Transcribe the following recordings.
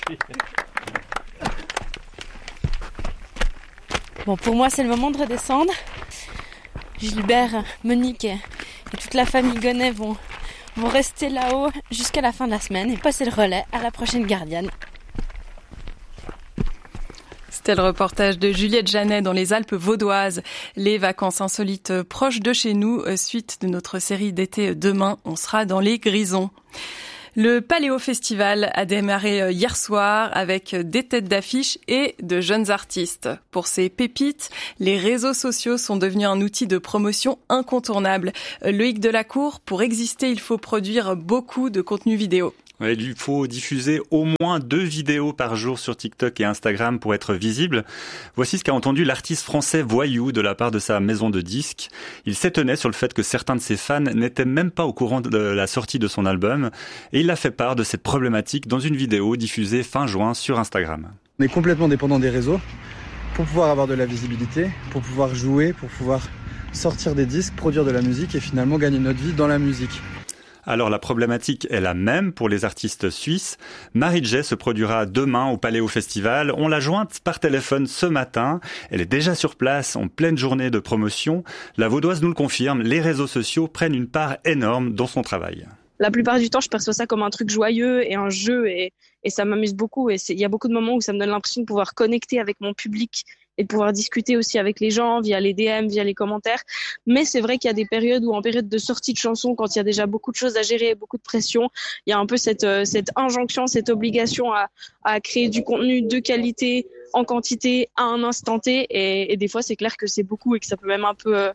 Bon, pour moi, c'est le moment de redescendre. Gilbert, Monique et toute la famille Gonnet vont rester là-haut jusqu'à la fin de la semaine et passer le relais à la prochaine gardienne. C'était le reportage de Juliette Janet dans les Alpes vaudoises. Les vacances insolites proches de chez nous, suite de notre série d'été demain, on sera dans les Grisons. Le Paléo Festival a démarré hier soir avec des têtes d'affiche et de jeunes artistes. Pour ces pépites, les réseaux sociaux sont devenus un outil de promotion incontournable. Loïc Delacour, pour exister, il faut produire beaucoup de contenu vidéo. Ouais, il faut diffuser au moins 2 vidéos par jour sur TikTok et Instagram pour être visible. Voici ce qu'a entendu l'artiste français Voyou de la part de sa maison de disques. Il s'étonnait sur le fait que certains de ses fans n'étaient même pas au courant de la sortie de son album. Et il a fait part de cette problématique dans une vidéo diffusée fin juin sur Instagram. On est complètement dépendant des réseaux pour pouvoir avoir de la visibilité, pour pouvoir jouer, pour pouvoir sortir des disques, produire de la musique et finalement gagner notre vie dans la musique. Alors la problématique est la même pour les artistes suisses. Marie Jay se produira demain au Paléo Festival. On l'a jointe par téléphone ce matin. Elle est déjà sur place en pleine journée de promotion. La Vaudoise nous le confirme, les réseaux sociaux prennent une part énorme dans son travail. La plupart du temps, je perçois ça comme un truc joyeux et un jeu et ça m'amuse beaucoup. Et il y a beaucoup de moments où ça me donne l'impression de pouvoir connecter avec mon public et de pouvoir discuter aussi avec les gens via les DM, via les commentaires. Mais c'est vrai qu'il y a des périodes où en période de sortie de chansons, quand il y a déjà beaucoup de choses à gérer, beaucoup de pression, il y a un peu cette injonction, cette obligation à créer du contenu de qualité en quantité à un instant T. Et des fois, c'est clair que c'est beaucoup et que ça peut même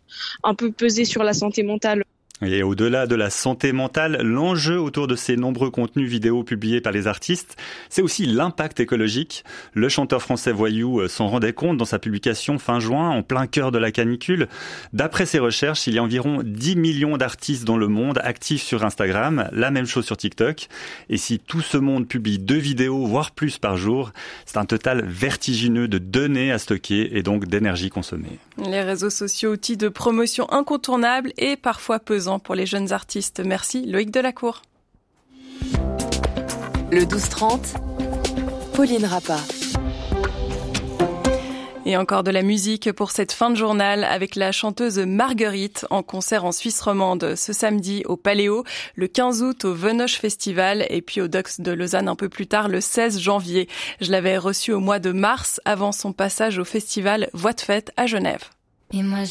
un peu peser sur la santé mentale. Et au-delà de la santé mentale, l'enjeu autour de ces nombreux contenus vidéo publiés par les artistes, c'est aussi l'impact écologique. Le chanteur français Voyou s'en rendait compte dans sa publication fin juin, en plein cœur de la canicule. D'après ses recherches, il y a environ 10 millions d'artistes dans le monde actifs sur Instagram, la même chose sur TikTok. Et si tout ce monde publie 2 vidéos, voire plus par jour, c'est un total vertigineux de données à stocker et donc d'énergie consommée. Les réseaux sociaux, outils de promotion incontournables et parfois pesants pour les jeunes artistes. Merci Loïc Delacour. Le 12-30, Pauline Rappa. Et encore de la musique pour cette fin de journal avec la chanteuse Marguerite en concert en Suisse romande ce samedi au Paléo, le 15 août au Venoche Festival et puis au Dox de Lausanne un peu plus tard le 16 janvier. Je l'avais reçue au mois de mars avant son passage au festival Voix de Fête à Genève. Et moi